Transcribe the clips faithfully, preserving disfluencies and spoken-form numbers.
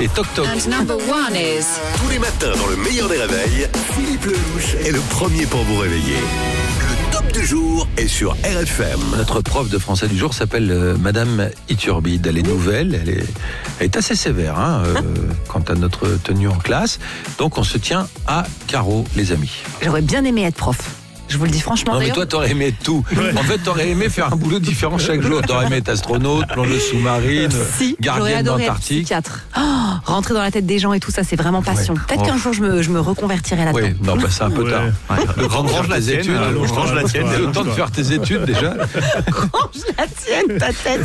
et Toc Toc. And number one is... Tous les matins dans le meilleur des réveils, Philippe Lelouch est le premier pour vous réveiller. Le top du jour est sur R F M. Notre prof de français du jour s'appelle euh, Madame Iturbide. Elle est nouvelle, elle est, elle est assez sévère hein, euh, quant à notre tenue en classe. Donc on se tient à carreau, les amis. J'aurais bien aimé être prof. Je vous le dis franchement. Non mais d'ailleurs. toi t'aurais aimé être tout. Ouais. En fait t'aurais aimé faire un boulot différent chaque jour. T'aurais aimé être astronaute, plongeuse sous-marine, si, gardienne d'Antarctique. Psychiatre. Oh, rentrer dans la tête des gens et tout ça, c'est vraiment passion. Ouais. Peut-être oh. qu'un jour je me, je me reconvertirai là-dedans. Oui, non bah c'est un peu ouais. tard. Ouais. Le grand range la tienne. Études, alors, je range la tienne. Le temps de faire tes études déjà. Range la tienne, ta tête.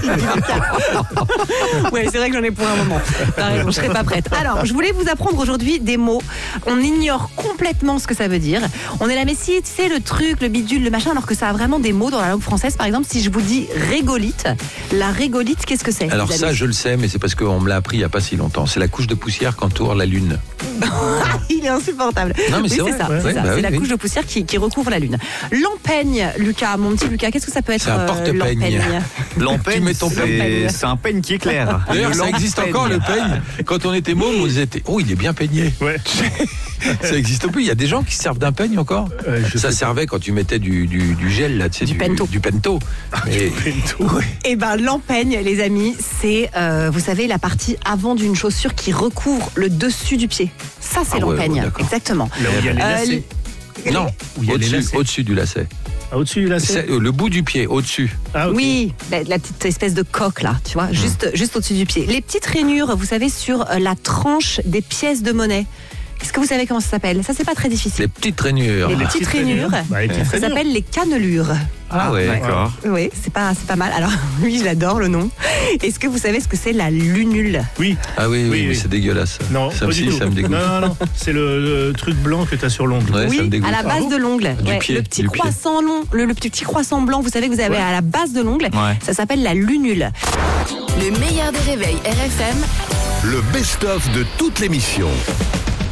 Oui, c'est vrai que j'en ai pour un moment. T'as raison, je serais pas prête. Alors, je voulais vous apprendre aujourd'hui des mots. On ignore complètement ce que ça veut dire. On est là, mais si, tu sais, le truc, le bidule, le machin, alors que ça a vraiment des mots dans la langue française. Par exemple, si je vous dis régolithe, la régolithe, qu'est-ce que c'est? Alors ça, je le sais, mais c'est parce qu'on me l'a appris il n'y a pas si longtemps. C'est la couche de poussière qu'entoure la Lune. Il est insupportable. Non, mais oui, c'est, c'est ça. Ouais, c'est, ouais, ça. Bah c'est oui, la oui. couche de poussière qui, qui recouvre la Lune. L'empeigne, Lucas, mon petit Lucas, qu'est-ce que ça peut être? C'est un porte-peigne. Euh, L'empeigne, tu mets ton c'est, c'est un peigne qui éclaire. D'ailleurs, ça existe encore le peigne. Quand on était môme, on disait oh, il est bien peigné. Ouais. Ça existe plus. Il y a des gens qui se servent d'un peigne encore. Euh, ça servait quand tu mettais du, du, du gel là, tu sais, du, du pento. Du pento. Et, du pento. Ouais. Et ben l'empeigne, les amis, c'est euh, vous savez la partie avant d'une chaussure qui recouvre le dessus du pied. Ça c'est ah l'empeigne, ouais, ouais, exactement. Là où il y a les lacets. Euh, non, au-dessus, au-dessus du lacet. Ah, au-dessus du lacet. C'est, euh, le bout du pied, au-dessus. Ah, okay. Oui, la, la petite espèce de coque là, tu vois, mmh. juste, juste au-dessus du pied. Les petites rainures, vous savez, sur la tranche des pièces de monnaie. Est-ce que vous savez comment ça s'appelle? Ça, c'est pas très difficile. Les petites rainures. Les, les petites rainures, bah, les petites ça rainures. s'appelle les cannelures. Ah ouais, d'accord. Oui, c'est pas, c'est pas mal. Alors, oui, je l'adore le nom. Est-ce que vous savez ce que c'est la lunule? Oui. Ah oui, oui, oui, oui. C'est dégueulasse. Non, ça, pas si, du tout. ça me dégoûte. Non, non, non. C'est le, le truc blanc que tu as sur l'ongle. Ouais, oui, ça me dégoûte. à la base ah, de l'ongle. Du Ouais, pied, le petit du croissant long, le, le petit croissant blanc, vous savez que vous avez ouais. à la base de l'ongle. Ouais. Ça s'appelle la lunule. Le meilleur des réveils R F M. Le best-of de toute l'émission.